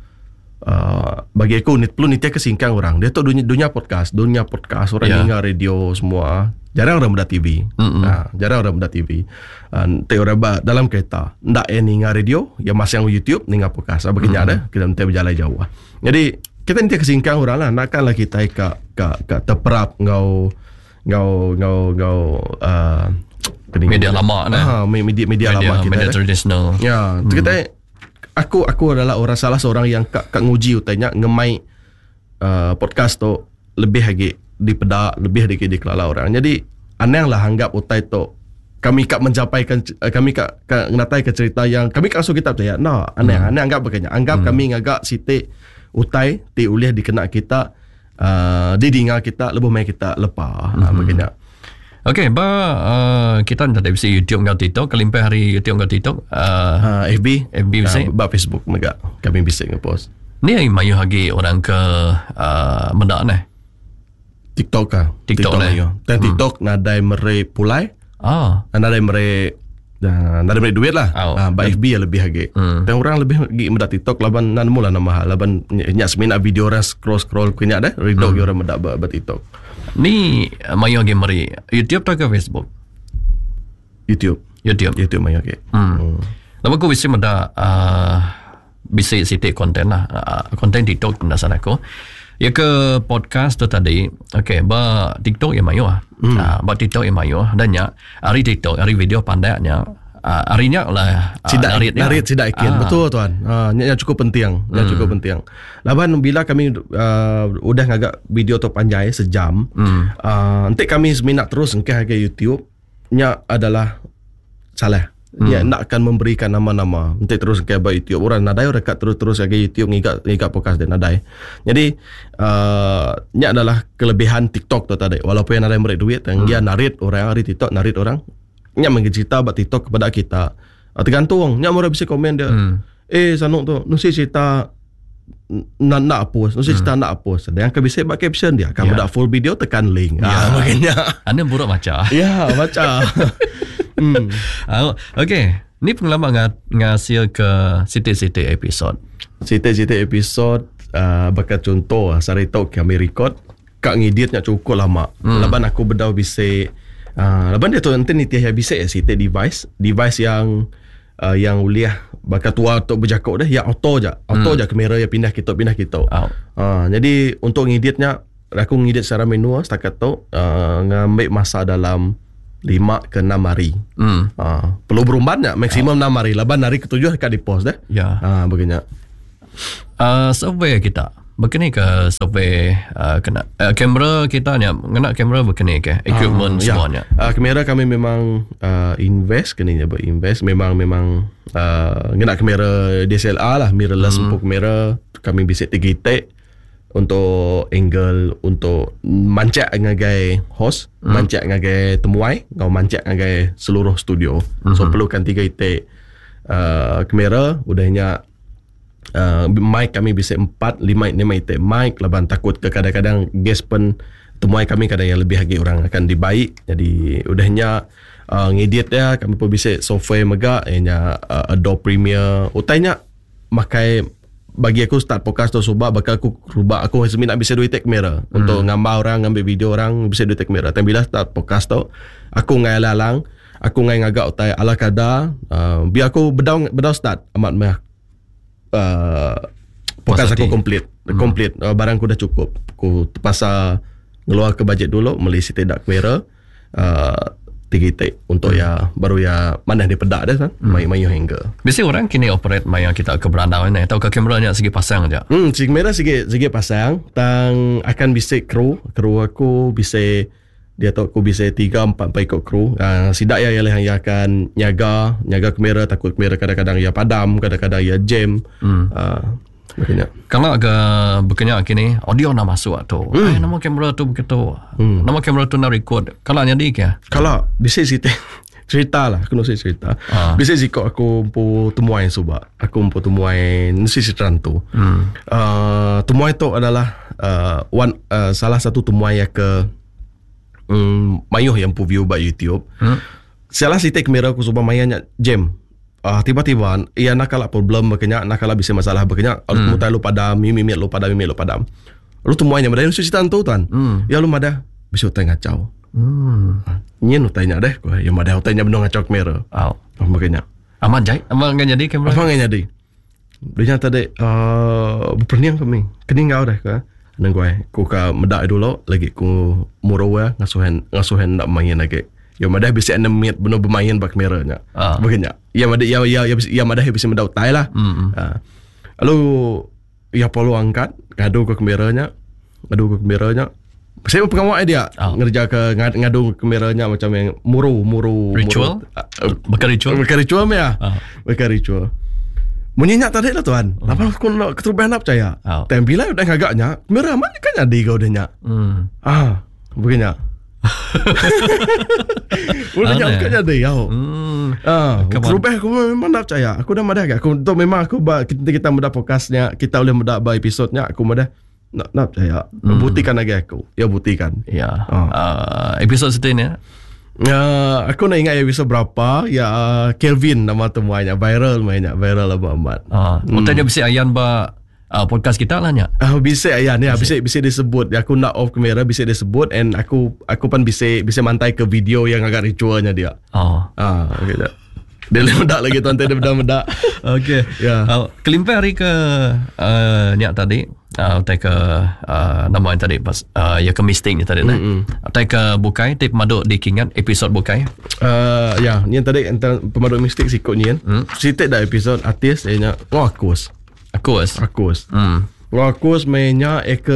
uh, bagi aku ni perlu nitia kesingkang orang. Dia tu dunia, dunia podcast, dunia podcast orang yeah. dengar radio semua. Jarang orang muda T V. Nah, jarang orang muda T V. Uh, te orang ba dalam kereta. Ndak eh dengar radio, yang masih yang YouTube dengar podcast. Apa kena ada? Kita nanti berjalan jauh. Jadi kita nitia kesingkang orang lah. Nakkanlah kita ka ka ka terperap ngau ngau ngau ngau uh, media lama nah. Ah, media media, media lama kita. Media tradisional. Ya, hmm. kita aku aku adalah orang salah seorang yang kak kak nguji utanya ngemai uh, podcast tu lebih lagi di pedak, lebih lagi di kelala orang. Jadi aneh lah anggap utai tu kami kak menjapaikan uh, kami kak kak ngatai ke cerita yang kami kak masuk kitab tu ya. No, aneh hmm. aneh anggap begini. Anggap hmm. kami ngagak siti utai ti ulih dikena kita uh, didinga kita lebih main kita lepas hmm. uh, begini. Okey, ba uh, kita tak ada bisa YouTube ngau TikTok, kelimpai hari YouTube ngau TikTok, uh, uh, F B, F B bisa, uh, ba Facebook megak kami bisa ngepost. Ni yang mayu lagi orang ke uh, benda ni. TikTok kah? TikTok, TikTok ni. Dan TikTok hmm. nadai mere pulai. Ah. Nadai mere uh, nadai mere duit lah. Oh. Uh, ba F B lebih lagi. Hmm. Dan orang lebih lagi meda TikTok laban nan mula nama mahal. Laban nyak semina video orang scroll-scroll kunya dah. Redog hmm. orang meda ba, ba TikTok. Ni mayu lagi meri YouTube tak ke Facebook? YouTube. YouTube. YouTube mayu lagi. Hmm. hmm. Lalu aku bisa meda uh, bisa sitik konten lah. Uh, konten TikTok pun dasar aku. Ya ke podcast tu tadi, okay, ba TikTok yang mayu ah, hmm. uh, ba TikTok yang mayu ah, dan ya, hari TikTok, hari video pandainya, uh, harinya lah, uh, sidak, narit, narit sidak ikin, ah. betul tuan, uh, yang cukup penting, yang hmm. cukup penting. Laban bila kami uh, udah ngagak video tu panjang sejam, hmm. uh, nanti kami minat terus engkau ke YouTube, nya adalah salah. Dia hmm. nak akan memberikan nama-nama. Nanti terus ke YouTube. Orang nadai orang kat terus-terus ke YouTube ngikat ngikat podcast dia nadai. Jadi uh, ni adalah kelebihan TikTok tu tadi. Walaupun yang nadai merek duit, yang hmm. dia narit orang hari TikTok narit orang. Nya cerita buat TikTok kepada kita. Uh, tergantung. Nya orang bisa komen dia. Hmm. Eh sanuk tu, nusi cerita nak nak post, nusi cerita hmm. nak post. Ada yang ke bisa buat caption dia. Kamu yeah. dak full video tekan link. Ya, ah, makanya. Anda buruk baca. Ya, baca. Hmm. Oh, okay. Ni pengalaman ng- ngasil ke siti-siti episod. Siti-siti episod uh, bakal contoh sari tau kami record kak ngeditnya cukup lama. Hmm. Laban aku bedau bisa uh, laban dia tu nanti ni tiada bisa ya siti device, device yang uh, yang uliah bakal tua untuk berjakut dah, ya auto je. Auto hmm. je kamera yang pindah kita pindah kita. Oh. Uh, jadi untuk ngeditnya aku ngedit secara manual setakat tu uh, ngambil masa dalam lima ke enam hari. Hmm. Uh, perlu berumbannya maksimum enam oh. hari. Laban hari ketujuh akan di-post dah. Ya. Uh, begini. Uh, software kita. Begini ke software uh, kena uh, kamera kita ni kena kamera begini ke equipment uh, semuanya. Ya. Uh, kamera kami memang uh, invest kena nyebut invest memang memang uh, kena kamera D S L R lah, mirrorless hmm. untuk kamera kami bisa tiga take untuk angle untuk mancak ngagai host, hmm. mancak ngagai temuai, ngau mancak ngagai seluruh studio. Hmm. So perlukan tiga take uh, kamera, udahnya uh, mic kami bisa empat, lima, lima take mic. Laban takut ke kadang-kadang guest pun temuai kami kadang yang lebih lagi orang akan dibaik. Jadi udahnya uh, ngedit dia kami pun bisa software megak, ianya uh, Adobe Premiere. Utainya makai bagi aku start podcast tu sebab bakal aku rubah aku sebenarnya nak bisa dua take kamera hmm. untuk gambar orang, ambil video orang, bisa dua take kamera. Tapi bila start podcast tu aku ngai lalang, aku ngai ngagak utai ala kadar uh, biar aku bedau bedau start amat meh uh, podcast aku komplit komplit hmm. uh, barang aku dah cukup. Aku terpaksa ngeluar ke bajet dulu beli si tidak kamera uh, tiga take untuk hmm. ya baru ya mana dia pedak dah kan hmm. main-main hanger. Biasa orang kini operate main kita ke berandau ni atau ke kameranya segi pasang aja. Hmm, segi kamera segi segi pasang tang akan bisa kru, kru aku bisa dia tahu aku bisa tiga empat ikut kru. Uh, sidak ya ialah yang akan nyaga, nyaga kamera, takut kamera kadang-kadang ya padam, kadang-kadang ya jam. Hmm. Uh, Makanya. Kalau agak berkenyak kini audio nak masuk tu. Hmm. Ay, nama kamera tu begitu. Hmm. Nama kamera tu nak record. Kalau nyadi ke? Kalau bisa cerita cerita lah. Aku nak cerita. Ah. Bisa jika aku pu temuai subak. Aku pu temuai nasi setran tu. Hmm. Uh, temuai tu adalah uh, one uh, salah satu temuai yang ke um, mayuh yang pu view by YouTube. Hmm. Salah cerita kamera aku subak mayanya jam. uh, tiba-tiba ia nakala problem berkenyak, nakala bisa masalah berkenyak, hmm. lu mutai lu padam, mimit lu padam, mimit lu padam. Lu temuannya madai lu cerita tu tuan. Hmm. Ya lu madah bisa utai ngacau. Hmm. Nyen utainya deh, gua ya madah utainya benar ngacau kamera. Oh. Berkenyak. Aman jai, aman enggak jadi kamera. Aman enggak jadi. Dia tadi uh, berperniang kami. Kening kau deh ka. Nang gue, ku ka medak dulu lagi ku murawa ngasuhan ngasuhan nak main lagi. Ya madah bisa enam minit benar bermain bak kameranya. Ah. Begini. Ya madah ya ya ya, ya madah bisa mendaut tai lah. Mm-hmm. Ah. Lalu ya perlu angkat ngadu ke kameranya. Ngadu ke kameranya. Saya pengawal dia oh. ngerja ke ngadu ke kameranya macam yang muru muru ritual. Uh, Bakar ritual. Bakar ritual ya. Oh. Bakar ritual. Menyenyak tadi lah tuan. Oh. Lepas aku nak keterubahan apa percaya. Oh. Tapi bila udah ngagaknya, kamera mana kan jadi kau dah nyak. Hmm. Ah, begini. Udah nyak kan jadi kau. Hmm. Ah, keterubahan aku memang tak percaya. Aku dah madah aku tu memang aku kita kita mudah podcastnya, kita boleh mudah buat episodenya, aku mudah nak nak percaya. Hmm. Buktikan lagi aku. Ya buktikan. Ya. Ah. Uh, episod seterusnya. Uh, aku nak ingat episode berapa. Ya uh, Kelvin nama temuannya. Viral mainnya. Viral lah amat. Ah, hmm. Mungkin bisa ayan ba uh, podcast kita lah nya. Uh, bisa ayan ya. Bisa bisa disebut. Aku nak off kamera bisa disebut. And aku aku pun bisa bisa mantai ke video yang agak ritualnya dia. Oh. Ah, okay, dia ledak lagi tuan dia bedak-bedak. Okey. Ya. Yeah. Uh, kelimpai hari ke uh, niat tadi. Uh, tak ke uh, nama yang tadi pas uh, ya ke misting ni tadi mm -hmm. tak ke bukai tip pemaduk di Kingan episod bukai. Uh, ya, ni yang tadi pemaduk mistik sikut ni kan. Mm. Sitik dah episod artis dia oh akus. Akus. Akus. Hmm. Oh akus mainnya ek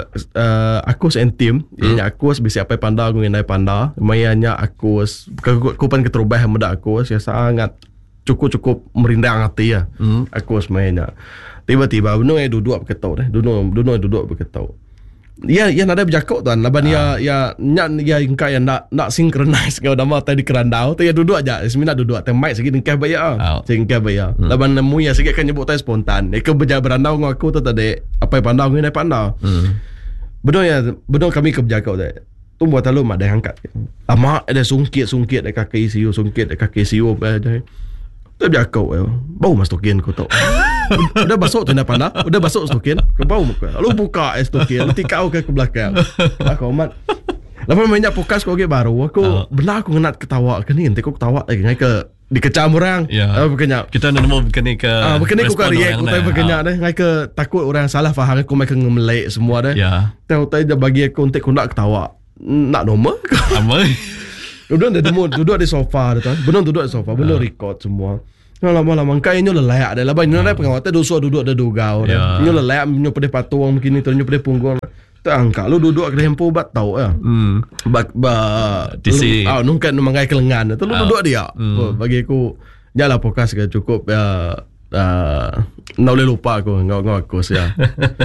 uh, akus and team. Mm. Ianya akus bisa apa pandang mengenai panda. Mainnya akus kupan keterubah muda akus ya sangat cukup-cukup merindang hati ya. Mm. Akus mainnya. Tiba-tiba benar yang duduk berketau deh. Duduk duduk duduk berketau. Ya ya ada berjakut tuan. Laban ah. ya ya nyak ya ingka yang nak nak synchronize kau nama tadi kerandau tu ya duduk aja. Semina duduk tem mic sikit engkau bayar. Oh. Singkau bayar. Hmm. Laban nemu ya sikit kan nyebut tai spontan. Ek berja berandau dengan aku tu tadi apa pandau ni pandau. Hmm. Benar ya benar kami ke berjakut tu. Tu buat lalu mak dah angkat. Amak ada sungkit-sungkit dekat I C U sungkit dekat I C U ada. Tu berjakut eh. Bau mas tokin ku tu. Udah basuk tu nak pandang. Udah basuk stokin. Kau bau muka. Lalu buka es stokin. Nanti kau ke belakang. Aku amat. Lepas banyak podcast kau ke baru. Aku oh. benar aku ngenat ketawa ke ni. Nanti aku ketawa lagi. Ngai ke dikecam orang. Ya. Uh, berkenyak. Kita nak nemu berkenyak ke. Ah, berkenyak aku react. Aku tahu berkenyak deh. Ngai ke takut orang salah faham. Aku main ke ngemelek semua deh. Ya. Tahu tahu dia bagi aku nanti aku nak ketawa. Nak normal. Normal. Duduk di demo, duduk di sofa tu. Benar duduk di sofa. Benar record semua. Lama-lama kaya nyo lelayak dah. Laban nyo na pengawat dosa duduk dah dugau dah. Nyo lelayak nyo pada patuang begini tu nyo pada punggung. Tak angkat lu duduk ke tempo bat tahu ya. Hmm. Bak ba disi. Ah nungkan mangai kelengan. Tu lu duduk dia. Hmm. Bagi aku jalan podcast ke cukup ya uh, nak boleh lupa aku ngau-ngau aku ya.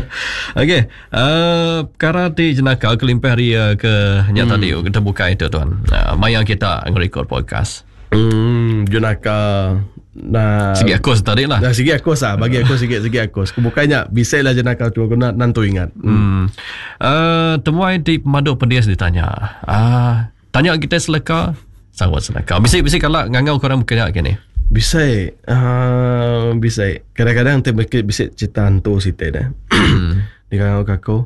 Okey. Uh, perkara di jenaka kelimpah hari uh, ke nya hmm. tadi kita buka itu tuan. Uh, maya kita nge-record podcast. Hmm, jenaka nah segi akos tadi lah. Nah, segi akos lah. Bagi aku segi segi akos. Kebukannya bisa lah jenaka tu aku nak nantu ingat. Hmm. hmm. Uh, temuai di pemaduk pendias ditanya. Ah, uh, tanya kita seleka sawat seleka. Bisa bisa kalau ngangau korang kena gini. Bisa. Uh, bisa. Kadang-kadang tu bisa cerita hantu situ dah. Di ngangau aku.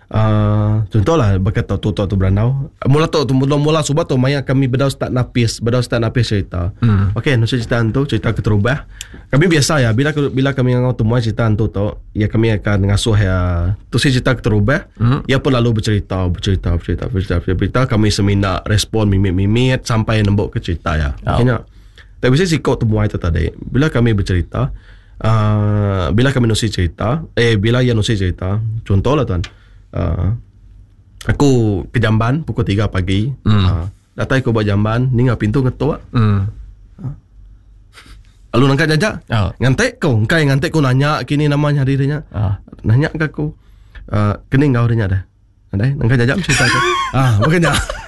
Uh, contohlah berkata tu tu tu berandau mula tu mula mula subat tu maya kami bedau start napis bedau start napis cerita hmm. okey no cerita tu cerita keterubah kami biasa ya bila bila kami ngau temu cerita tu tu ya kami akan ngasuh ya tu cerita keterubah hmm. ya pun lalu bercerita bercerita bercerita bercerita bercerita kami semina respon mimit-mimit sampai nembok ke cerita ya akhirnya oh. tapi saya sikau temu itu tadi bila kami bercerita uh, bila kami nusi cerita eh bila ya nusi cerita contohlah tuan. Uh, aku ke Jamban pukul tiga pagi. Mm. Uh, datang aku buat Jamban, ningal pintu ngetuk. Mm. Uh. Lalu nangkat jajak. Oh. Ngantek kau, engkau yang ngantek kau nanya kini namanya dirinya. Oh. Nanya ke aku. Uh, kening kau dirinya dah. Ada nangkat jajak cerita aku. Ah, makanya.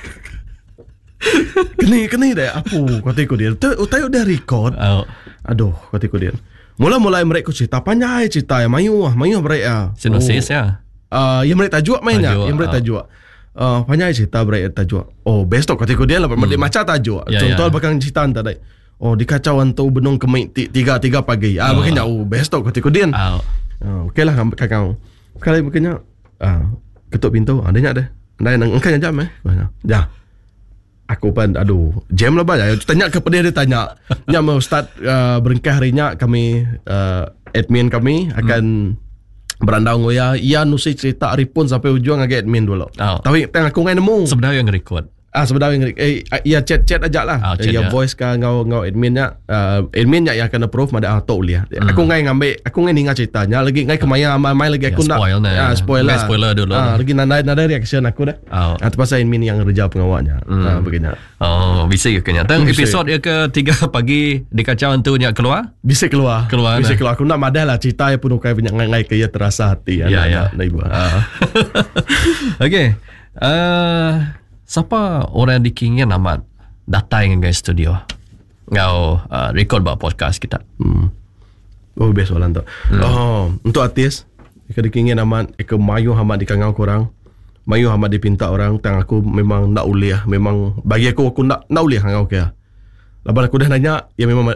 Keni keni deh apa katiku dia. Utai udah record. Oh. Aduh, katiku dia. Mula-mula mereka cerita panjang cerita ya mayu ah, mayu mereka. Sinosis ya. Uh, yang mereka tajuk mainnya, tajuk, yang mereka tajuk. Uh, banyak cerita mereka tajuk. Oh, besok ketika dia lah, hmm. macam tajuk. Yeah, Contoh yeah. Bahkan cerita tadi. Oh dikacauan tu benung kemai tiga tiga pagi. Ah, oh. Makanya oh best tu ketika dia. Oh. Uh, okey lah kakak. Kali makanya ah ketuk pintu, ada nyak deh. Anda nang engkau jam eh. Ya. Aku pun aduh, jam lah banyak. Tanya kepada dia tanya. Nya mau start uh, berengkah harinya kami uh, admin kami akan hmm. berandau ngoya. Ia nusi cerita Arifun sampai ujung agak admin dulu. Oh. Tapi tengah aku ngai nemu. Sebenarnya yang record. Ah sebenarnya eh ya chat-chat aja lah. Oh, ya ya voice ka ngau ngau adminnya uh, adminnya yang akan approve mada auto liah. Hmm. Aku ngai ngambil aku ngai ninga ceritanya lagi ngai kemaya mai lagi aku nak spoil ah spoil lah. Spoiler dulu. Ah lagi nada nada reaction aku dah. Oh. Ah terpaksa admin yang kerja pengawalnya. Hmm. Ah begini. Oh bisa ya kena. Tang episod dia ke tiga pagi dikacauan tu nya keluar? Bisa keluar. Keluar. Bisa keluar. Aku nak madah lah cerita yang penuh kai banyak ngai ke ya terasa hati ya. Ya ya. Ibu. Ah. Okey. Uh, siapa orang dikingin amat datang ke studio ngau uh, record buat podcast kita. Hmm. Oh best soalan tu. Hmm. Oh untuk artis jika dikingin amat ke mayu amat dikangau korang. Mayu amat dipinta orang tang aku memang nak uliah, memang bagi aku aku nak nak uliah ngau ke. Laban aku dah nanya ya memang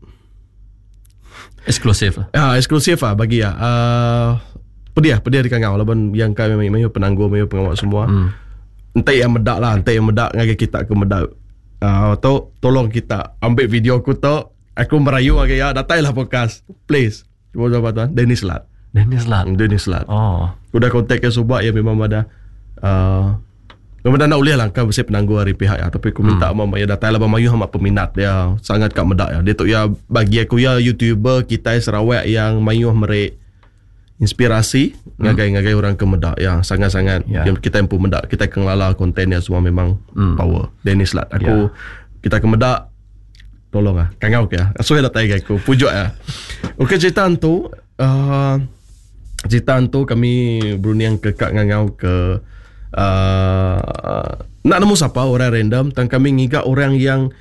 eksklusif lah. Ah eksklusif lah bagi ya. Uh, pedih pedih dikangau laban yang kami mayu penanggung mayu pengawal semua. Hmm. Entah yang medak lah, entah yang medak ngagi kita ke medak. Uh, to, tolong kita ambil video aku tu, aku merayu ngagi ya, datailah podcast. Please. Cuba jawab tuan, Dennis Lat. Dennis Lat. Dennis Lat. Oh. Udah kontak ke Subak ya memang ada uh, memang nak uliah lah kan mesti penanggung dari pihak ya, tapi aku minta hmm. mama ya datailah Mayu amat peminat dia, sangat kat medak ya. Dia tu ya bagi aku ya YouTuber kita Sarawak yang Mayu merek inspirasi hmm. ngagai-ngagai orang ke medak yang sangat-sangat yeah. yang kita empu medak kita kenala kontennya semua memang hmm. power. Dennis Lat aku yeah. kita ke medak tolong ah kangau ke aso dah tai aku pujuk ya. Okey cerita tu uh, cerita tu kami beruniang ke kak ngangau ke uh, nak nemu siapa orang random tang kami ngiga orang yang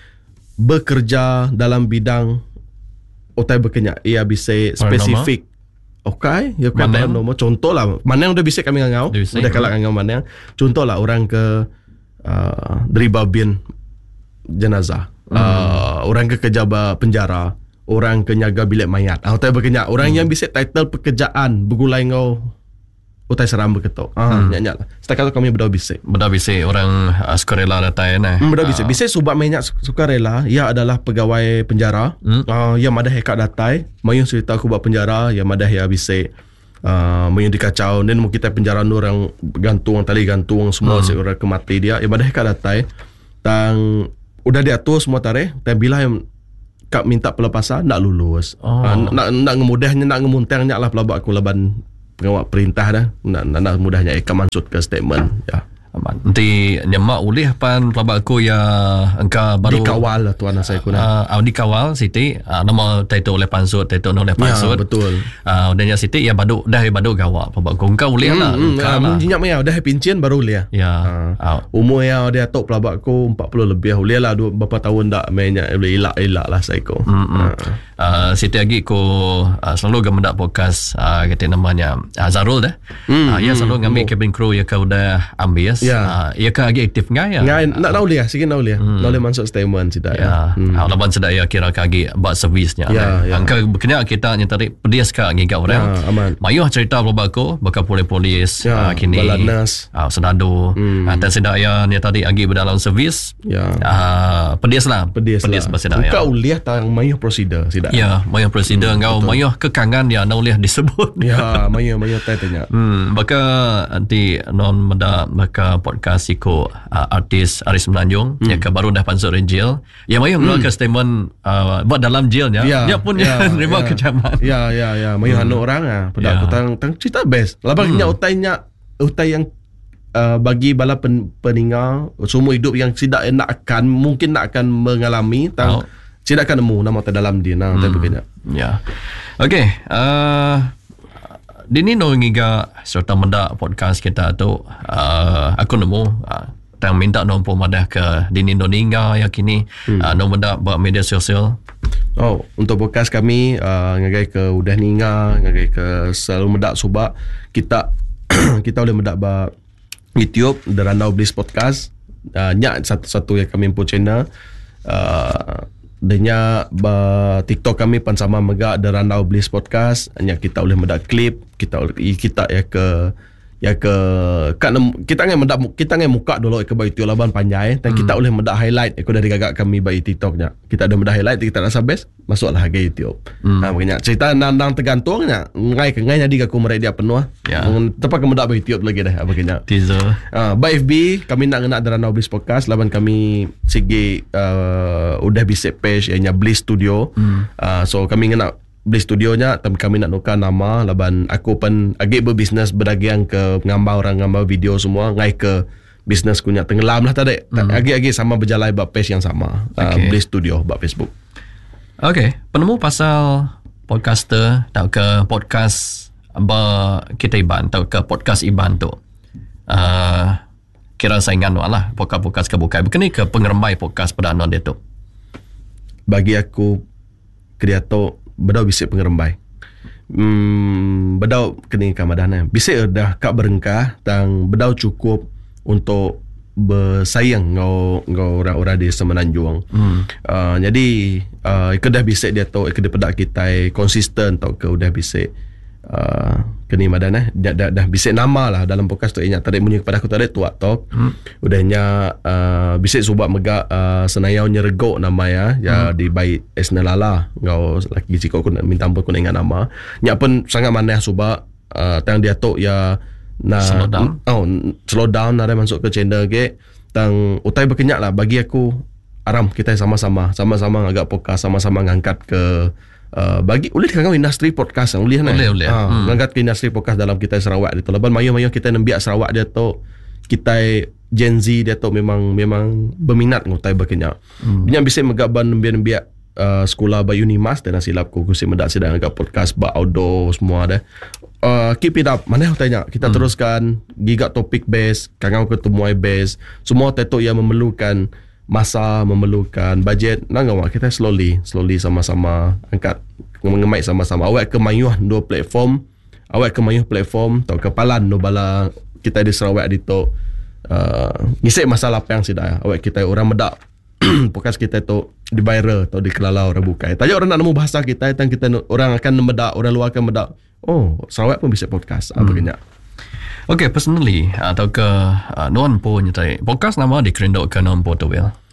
bekerja dalam bidang otai berkenyak ia bisa spesifik. Okay, ya kan nombor contoh lah. Mana yang udah bisa kami ngangau, udah kalak ngangau mana yang. Contoh lah orang ke uh, deribau bin jenazah, hmm. uh, orang ke kejabat penjara, orang ke nyaga bilik mayat. Ah, utai berkenyak. Orang hmm. yang bisa title pekerjaan begulai ngau utai seram beketok. Ah, hmm. nyak-nyak lah. Setakat tu kami berdua bisa. Berdua bisa orang uh, sukarela datang nah. Hmm, berdua bisa. Bisa subak banyak sukarela. Ia adalah pegawai penjara. Hmm. Uh, yang madah hekat datai. Mayung cerita aku buat penjara. Yang madah ya bisa. Uh, mayung dikacau. Dan mungkin kita penjara nu orang gantung, tali gantung semua hmm. orang kemati dia. Yang madah hekat datai. Tang udah diatur semua tarikh. Dan bila yang kak minta pelepasan nak lulus. Oh. Uh, nak nak ngemudahnya nak ngemuntangnya lah pelabak aku leban pengawal perintah dah nak, nak, nak mudahnya ikan mansut ke statement ya. Nanti nyemak ulih pan pelabak aku ya engkau baru dikawal lah tuan saya kuna. Uh, uh, dikawal Siti uh, nama title oleh pansut title oleh pansut. Ya betul. Uh, dan ya Siti ya badu dah badu gawak pelabak aku engkau ulih hmm, lah. Hmm, engkau uh, lah. Jinyak maya dah pincin baru ulih. Ya. Uh, uh. Umur ya dia tok pelabak aku empat puluh lebih ulih lah dua berapa tahun dak mainnya boleh elak-elak lah saya ko. Hmm, uh. Uh, Siti lagi ko uh, selalu gemendak podcast uh, kita namanya uh, Zarul dah. Hmm, uh, ia selalu hmm, ngambil cabin crew ya kau dah ambil. Ya. Uh, ia kan lagi aktif ngai ya. Ngai nak tahu dia, sikit tahu dia. Hmm. Nak masuk statement tidak ya. Hmm. Ah, laban sedak ya kira kagi buat servisnya. Ya, ya. Angka berkena kita nyentari pedis ka ngiga orang. Ya, aman. Mayuh cerita pelabak ko bakal polis-polis ya, uh, kini. Balanas. Ah, sedado. Hmm. Uh, dan sedak ya ni tadi agi berdalam servis. Ya. Uh, pedis lah. Pedis, pedis lah. Bersedak ya. Kau uliah tang mayuh prosedur sidak. Ya, mayuh prosedur hmm, ngau mayuh kekangan dia nak uliah disebut. Ya, mayuh mayuh tanya. Hmm, baka nanti non meda baka podcast iko uh, artis Aris Menanjung hmm. yang baru dah pansut dari jail. Yang Mayu mengeluarkan hmm. statement uh, buat dalam jailnya. Ya, dia pun ya, nerima ya, kecaman. Ya, ya, ya. Mayu hmm. hanu orang ah. Pada ya. Aku tang tang cerita best. Labang hmm. utainya utai yang uh, bagi bala pen, peningal semua hidup yang tidak nak akan mungkin nak akan mengalami tang oh. tidak akan nemu nama terdalam dia nah hmm. begini. Ya. Okey, uh, Dini no ngiga serta mendak podcast kita tu uh, aku nemu uh, tang minta nombor madah ke Dini no ningga ya kini hmm. uh, nombor mendak buat media sosial. Oh, untuk podcast kami uh, ngagai ke udah ningga, ngagai ke selalu mendak subak kita kita boleh mendak ba YouTube The Randau Bliss Podcast. Uh, nyak satu-satu yang kami pun channel uh, Denya ba, TikTok kami pan sama megak The Randau Bliss Podcast. Hanya kita boleh medak klip, kita kita ya ke ya ke kat kita ngai medak kita ngai muka dulu ke bayi laban panjai dan hmm. kita boleh medak highlight aku dari gagak kami bayi TikToknya. Kita ada medak highlight kita rasa best masuklah ke YouTube. Hmm. Ha makanya cerita nang tergantungnya ngai ke ngai jadi aku merek dia penuh. Ya. Tepat ke medak bayi YouTube lagi dah makanya. Teaser. Ah ba F B kami nak nak The Randau Bliss Podcast laban kami segi uh, udah bisa page ianya Bliss Studio. Hmm. Uh, so kami nak Bliss Studionya tapi kami nak nukar nama laban aku pun agak berbisnes berdagang ke ngambau orang ngambau video semua ngai ke bisnes kunya tenggelam lah tadi mm. agak-agak sama berjalan bab page yang sama okay. uh, Bliss Studio bab Facebook. Okay, penemu pasal podcaster atau ke podcast ba kita Iban atau ke podcast Iban tu uh, kira saingan lah podcast-podcast ke bukai bukan ke pengeremai podcast pada anon dia tu. Bagi aku kreator bedau bisik pengerembai. Hmm, bedau kena kamadana. Bisik dah kak berengkah tang bedau cukup untuk bersayang ngau ngau orang-orang di Semenanjung. Hmm. Uh, jadi uh, ikut dah bisik dia tu ikut dia pedak kita konsisten tau ke udah bisik uh, kena madana dah, dah dah bisik nama lah dalam podcast tu ingat tadi bunyi kepada aku tadi tuak tok. Hmm. Udahnya uh, bisik subak megak uh, senayau nyergok nama ya ya hmm. di baik esnelala ngau laki ciko aku nak minta ampun aku ingat nama. Nya pun sangat maneh subak uh, tang dia tok ya na slow down. Oh, slow down ada masuk ke channel ke tang utai berkenyak lah bagi aku aram kita sama-sama sama-sama agak podcast sama-sama ngangkat ke Uh, bagi boleh dikangau industri podcast boleh kan boleh boleh ha, hmm. ngangkat ke industri podcast dalam kita Sarawak dia tu leban mayu-mayu kita nembiak Sarawak dia tu kita Gen Z dia tu memang memang berminat ngutai berkenyak hmm. binyak bisik megaban nembiak-nembiak uh, sekolah ba Unimas dan silap ku kusi medak sedang agak podcast ba outdoor semua dah uh, keep it up mana tanya kita hmm. teruskan gigak topik base kangau ketemu base semua tetok yang memerlukan masa memerlukan bajet nanggawa kita slowly slowly sama-sama angkat mengemai sama-sama awak ke mayuh dua platform awak ke mayuh platform tau kepalan no bala kita di Sarawak di to uh, ngisi masalah apa yang sidah awak kita orang medak podcast kita tu di viral atau di kelala orang bukai tanya orang nak nemu bahasa kita tang kita orang akan medak orang luar akan medak oh Sarawak pun bisa podcast apa kenyak. Okay, personally atau ke uh, non pun nyata podcast nama di kerendok ke non po tu ya.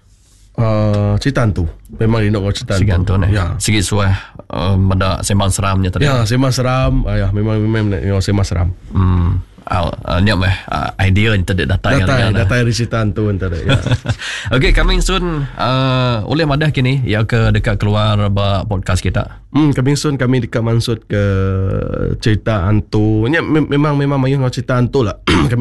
Uh, cerita tu memang di nak cerita tu. Sigan tu ne. Ya. Sikit suai uh, menda sembang seramnya tadi. Ya, sembang seram. Uh, ya, memang memang memang sembang seram. Hmm. Uh, uh, niat meh uh, idea yang tadi data yang data data yang cerita tu tadi. Ya. Okay, coming soon uh, oleh madah kini ya ke dekat keluar ba podcast kita. Hmm, coming soon kami dekat mansud ke cerita antu. Memang memang memang mayu cerita antu lah.